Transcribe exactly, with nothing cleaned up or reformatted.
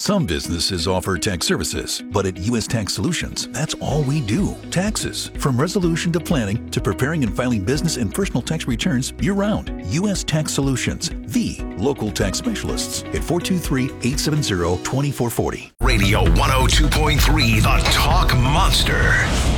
Some businesses offer tax services, but at U S Tax Solutions, that's all we do. Taxes. From resolution to planning to preparing and filing business and personal tax returns year-round. U S Tax Solutions, the local tax specialists at four two three, eight seven zero, two four four zero. Radio one oh two point three, The Talk Monster.